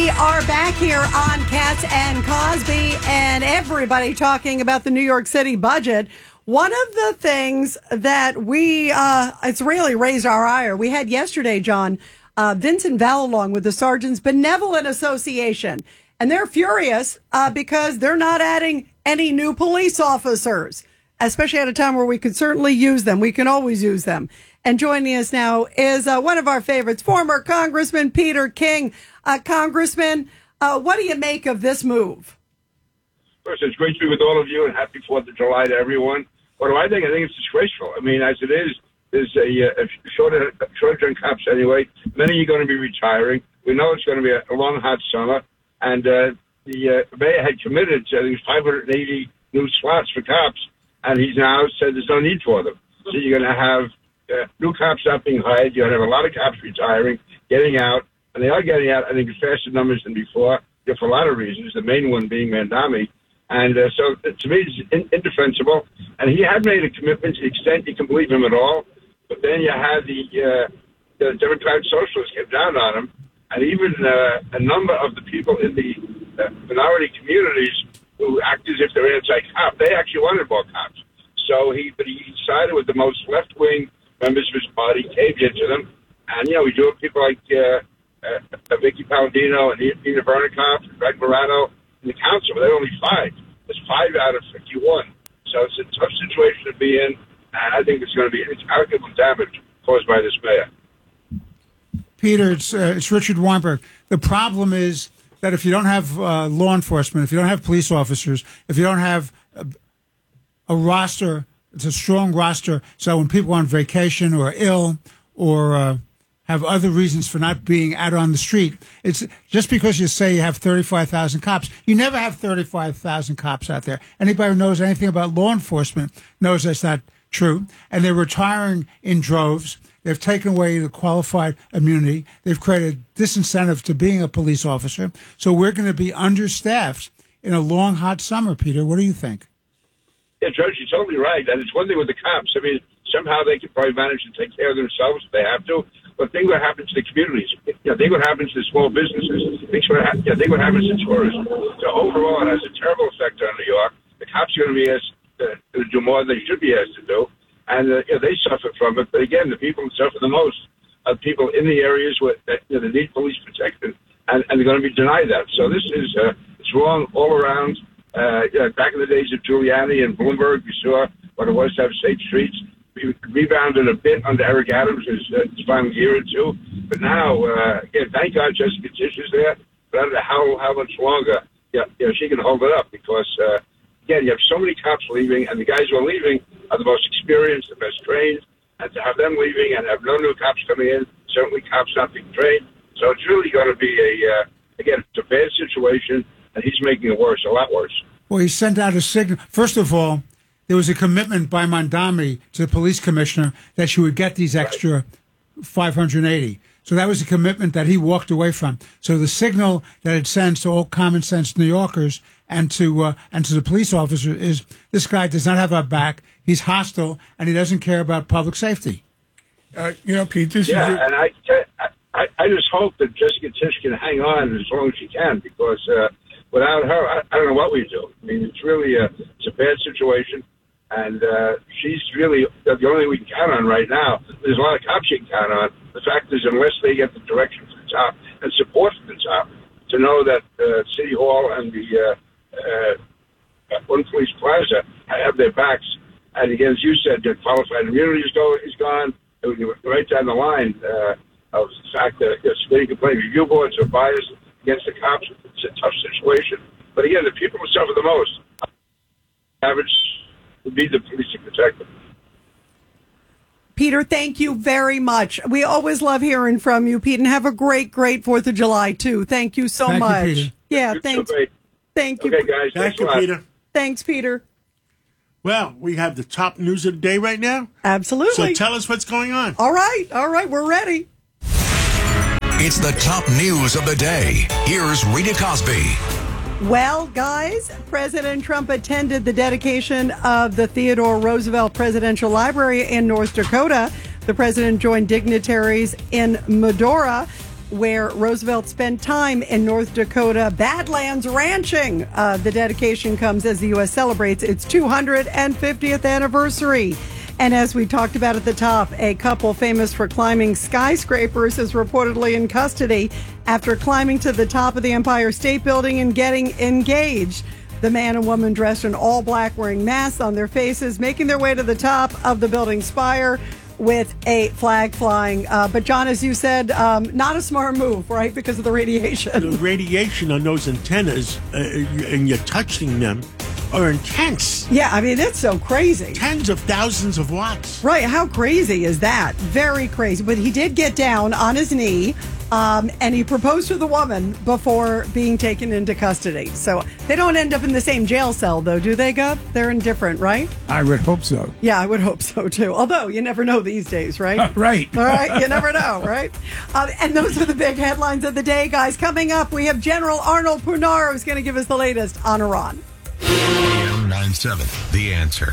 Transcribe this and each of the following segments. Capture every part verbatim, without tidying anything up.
We are back here on Katz and Cosby, and everybody talking about the New York City budget. One of the things that we, uh, it's really raised our ire. We had yesterday, John, uh, Vincent Valalong with the Sergeants Benevolent Association, and they're furious uh, because they're not adding any new police officers, especially at a time where we could certainly use them. We can always use them. And joining us now is uh, one of our favorites, former Congressman Peter King. Uh, Congressman, uh, what do you make of this move? First, it's great to be with all of you, and happy fourth of July to everyone. What do I think? I think it's disgraceful. I mean, as it is, there's a, a shorter, shorter on cops anyway. Many are going to be retiring. We know it's going to be a, a long, hot summer. And uh, the uh, mayor had committed to, I think, five hundred eighty new slots for cops, and he's now said there's no need for them. So you're going to have uh, new cops not being hired. You're going to have a lot of cops retiring, getting out, and they are getting out, I think, in faster numbers than before, you know, for a lot of reasons, the main one being Mandami. And uh, so, to me, it's in- indefensible. And he had made a commitment to the extent you can believe him at all. But then you had the, uh, the Democratic Socialists came down on him. And even uh, a number of the people in the uh, minority communities who act as if they're anti-cop, they actually wanted more cops. So he, but he sided with the most left-wing members of his party, caved into them. And, you know, we do have people like uh, uh, Vicky Palladino and Nina Vernikov and Greg Morano in the council, but they're only five. There's five out of fifty-one. So it's a tough situation to be in, and I think it's going to be incalculable damage caused by this mayor. Peter, it's, uh, it's Richard Weinberg. The problem is that if you don't have uh, law enforcement, if you don't have police officers, if you don't have a, a roster, it's a strong roster, so when people are on vacation or ill or uh, have other reasons for not being out on the street, it's just because you say you have thirty-five thousand cops. You never have thirty-five thousand cops out there. Anybody who knows anything about law enforcement knows that's not true. And they're retiring in droves. They've taken away the qualified immunity. They've created disincentive to being a police officer. So we're going to be understaffed in a long, hot summer, Peter. What do you think? Yeah, George, you're totally right. And it's one thing with the cops. I mean, somehow they can probably manage to take care of themselves if they have to. But think what happens to the communities. You know, think what happens to small businesses. Think what, ha- yeah, think what happens to tourism. So overall, it has a terrible effect on New York. The cops are going to be asked to, to do more than they should be asked to do. And uh, you know, they suffer from it. But again, the people who suffer the most are people in the areas where that, you know, they need police protection, and, and they're going to be denied that. So this is uh, it's wrong all around. Uh, you know, back in the days of Giuliani and Bloomberg, we saw what it was to have safe streets. We rebounded a bit under Eric Adams' his, uh, his final year or two. But now, uh, again, thank God Jessica Tisch is there. But I don't know how, how much longer yeah, you know, she can hold it up because, uh, again, you have so many cops leaving, and the guys who are leaving are the most experienced, the best trained. And to have them leaving and have no new cops coming in, certainly cops not being trained. So it's really going to be a, uh, again, it's a bad situation, and he's making it worse, a lot worse. Well, he sent out a signal. First of all, there was a commitment by Mandami to the police commissioner that she would get these extra five hundred eighty. So that was a commitment that he walked away from. So the signal that it sends to all common sense New Yorkers and to uh, and to the police officer is this guy does not have our back. He's hostile and he doesn't care about public safety. Uh, you know, Pete, this yeah, is... and I, I, I just hope that Jessica Tisch can hang on as long as she can because uh, without her, I, I don't know what we do. I mean, it's really a, it's a bad situation. And uh, she's really the only thing we can count on right now. There's a lot of cops you can count on. The fact is, unless they get the direction from the top and support from the top, to know that uh, City Hall and the uh, uh, One Police Plaza have their backs. And again, as you said, the qualified immunity is, go, is gone. Right down the line uh, of the fact that the city complaint review boards are biased against the cops. It's a tough situation. But again, the people who suffer the most, average, would be the police to protect them. Peter, thank you very much. We always love hearing from you, Pete, and have a great, great fourth of July, too. Thank you so Thank much. You, Peter. Yeah, You're thanks. So great. Thank you. Okay, guys. Thank you, Peter. Thanks, Peter. Well, we have the top news of the day right now. Absolutely. So tell us what's going on. All right. All right. We're ready. It's the top news of the day. Here's Rita Cosby. Well, guys, President Trump attended the dedication of the Theodore Roosevelt Presidential Library in North Dakota. The president joined dignitaries in Medora where Roosevelt spent time in North Dakota Badlands ranching. Uh, the dedication comes as the U S celebrates its two hundred fiftieth anniversary. And as we talked about at the top, a couple famous for climbing skyscrapers is reportedly in custody after climbing to the top of the Empire State Building and getting engaged. The man and woman dressed in all black, wearing masks on their faces, making their way to the top of the building's spire with a flag flying. Uh, but, John, as you said, um, not a smart move, right, because of the radiation. The radiation on those antennas, uh, and you're touching them, are intense. Yeah, I mean, it's so crazy. Tens of thousands of watts. Right, how crazy is that? Very crazy. But he did get down on his knee, um, and he proposed to the woman before being taken into custody. So they don't end up in the same jail cell, though, do they, Gov? They're in different, right? I would hope so. Yeah, I would hope so, too. Although, you never know these days, right? Uh, right. All right, you never know, right? Uh, and those are the big headlines of the day, guys. Coming up, we have General Arnold Punaro who's going to give us the latest on Iran. A M ninety-seven, The Answer.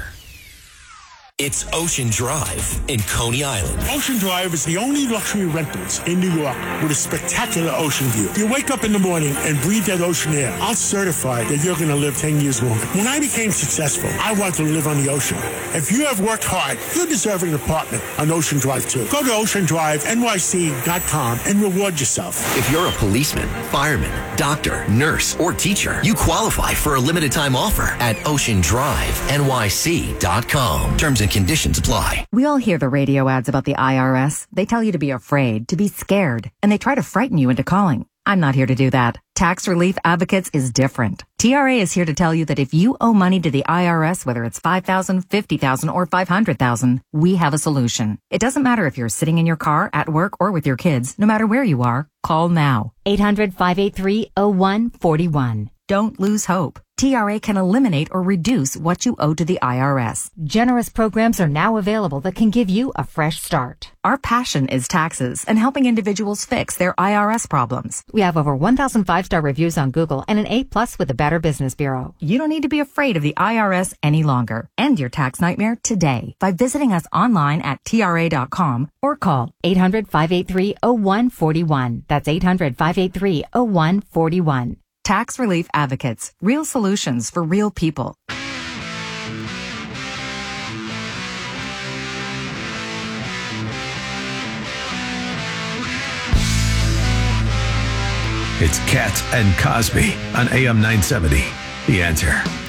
It's Ocean Drive in Coney Island. Ocean Drive is the only luxury rentals in New York with a spectacular ocean view. You wake up in the morning and breathe that ocean air. I'll certify that you're going to live ten years longer. When I became successful, I wanted to live on the ocean. If you have worked hard, you're deserving an apartment on Ocean Drive too. Go to ocean drive N Y C dot com and reward yourself. If you're a policeman, fireman, doctor, nurse, or teacher, you qualify for a limited time offer at ocean drive N Y C dot com. Terms and conditions apply. We all hear the radio ads about the I R S. They tell you to be afraid, to be scared, and they try to frighten you into calling. I'm not here to do that. Tax Relief Advocates is different. T R A is here to tell you that if you owe money to the I R S, whether it's five thousand dollars, fifty thousand dollars, or five hundred thousand dollars, we have a solution. It doesn't matter if you're sitting in your car, at work, or with your kids. No matter where you are, call now. eight hundred, five eight three, oh one four one. Don't lose hope. T R A can eliminate or reduce what you owe to the I R S. Generous programs are now available that can give you a fresh start. Our passion is taxes and helping individuals fix their I R S problems. We have over one thousand five-star reviews on Google and an A plus with the Better Business Bureau. You don't need to be afraid of the I R S any longer. End your tax nightmare today by visiting us online at T R A dot com or call eight hundred, five eight three, oh one four one. That's eight hundred, five eight three, oh one four one. Tax Relief Advocates. Real solutions for real people. It's Kat and Cosby on A M nine seventy, The Answer.